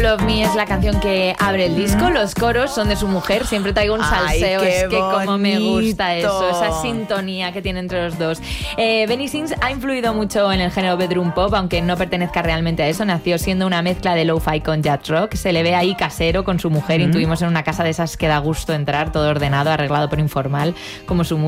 Love Me es la canción que abre el disco. Los coros son de su mujer. Siempre traigo un salseo. Ay, es que como me gusta bonito. eso, esa sintonía que tiene entre los dos. Benny Sings ha influido mucho en el género bedroom pop, aunque no pertenezca realmente a eso. Nació siendo una mezcla de lo-fi con jazz rock. Se le ve ahí casero con su mujer. Intuimos en una casa de esas que da gusto entrar, todo ordenado, arreglado por informal, como su música.